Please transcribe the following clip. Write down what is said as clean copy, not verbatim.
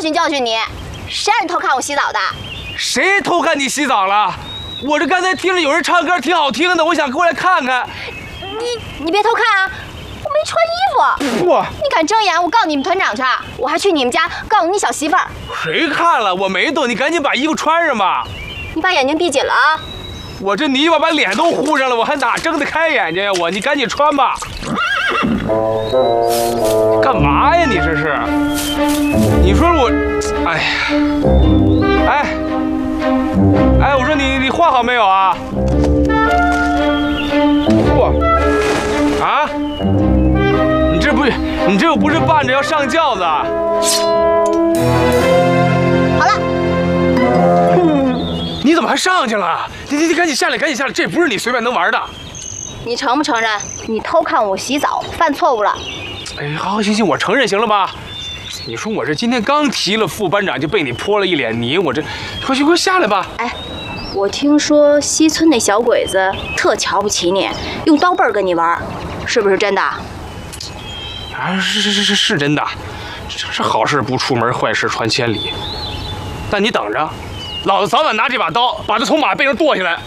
训教训你，谁让你偷看我洗澡的？ 谁偷看你洗澡了？我这刚才听着有人唱歌挺好听的，我想过来看看。 你别偷看啊！我没穿衣服。 哇！ 你敢睁眼，我告你们团长去！我还去你们家告你小媳妇儿。 谁看了？我没动，你赶紧把衣服穿上吧。 你把眼睛闭紧了啊！ 我这泥巴把脸都糊上了，我还哪睁得开眼睛呀？你赶紧穿吧。干嘛呀？你这是？你说我，哎呀，哎，我说你画好没有啊？嚯！啊？你这又不是伴着要上轿子？ 好了。 你怎么还上去了？你赶紧下来，赶紧下来！这不是你随便能玩的。 你承不承认你偷看我洗澡，犯错误了？ 哎，好，行，我承认，行了吧？你说我这今天刚提了副班长，就被你泼了一脸泥，我这快下来吧！ 哎，我听说西村那小鬼子特瞧不起你，用刀背跟你玩，是不是真的？ 啊，是真的。这好事不出门，坏事传千里。但你等着，老子早晚拿这把刀把他从马背上剁下来。